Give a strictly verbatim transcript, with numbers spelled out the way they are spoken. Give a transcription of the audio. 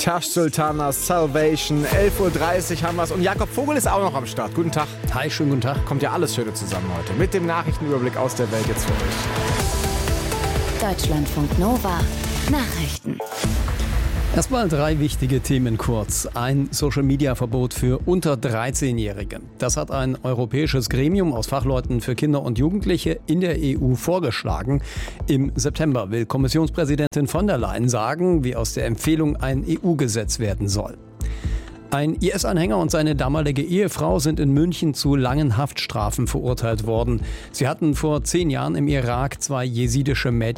Tash Sultanas Salvation. elf Uhr dreißig haben wir es. Und Jakob Vogel ist auch noch am Start. Guten Tag. Hi, schönen guten Tag. Kommt ja alles Schöne zusammen heute. Mit dem Nachrichtenüberblick aus der Welt jetzt für euch. Deutschlandfunk Nova. Nachrichten. Erstmal drei wichtige Themen kurz. Ein Social-Media-Verbot für unter dreizehnjährige. Das hat ein europäisches Gremium aus Fachleuten für Kinder und Jugendliche in der E U vorgeschlagen. Im September will Kommissionspräsidentin von der Leyen sagen, wie aus der Empfehlung ein E U-Gesetz werden soll. Ein I S-Anhänger und seine damalige Ehefrau sind in München zu langen Haftstrafen verurteilt worden. Sie hatten vor zehn Jahren im Irak zwei jesidische Mädchen